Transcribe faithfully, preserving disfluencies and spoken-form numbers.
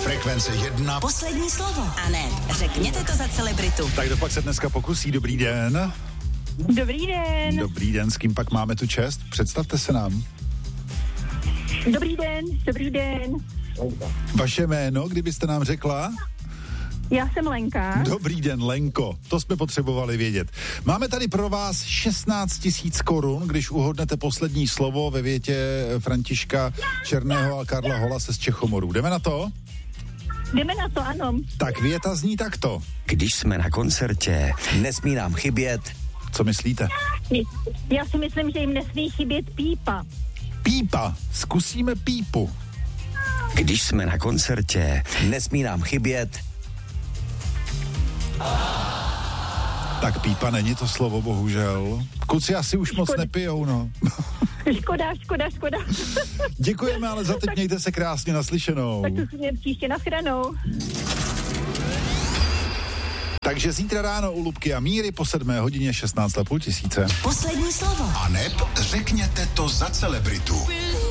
Frekvence jedna. Poslední slovo. A ne, řekněte to za celebritu. Tak dopak se dneska pokusí. Dobrý den. Dobrý den. Dobrý den, s kým pak máme tu čest? Představte se nám. Dobrý den, dobrý den. Vaše jméno, kdybyste nám řekla? Já jsem Lenka. Dobrý den, Lenko. To jsme potřebovali vědět. Máme tady pro vás šestnáct tisíc korun, když uhodnete poslední slovo ve větě Františka Černého a Karla Holase z Čechomorů. Jdeme na to? Jdeme na to, ano. Tak věta zní takto. Když jsme na koncertě, nesmí nám chybět. Co myslíte? Já si myslím, že jim nesmí chybět pípa. Pípa. Zkusíme pípu. Když jsme na koncertě, nesmí nám chybět. Tak pípa není to slovo, bohužel. Kluci asi už moc Škoda. nepijou, no. Škoda, škoda, škoda. Děkujeme, ale za teď mějte se krásně, naslyšenou. Tak to si mě příště nashledanou. Takže zítra ráno u Lubky a Míry po sedmé hodině šestnáct a půl tisíce. Poslední slovo. A neb řekněte to za celebritu.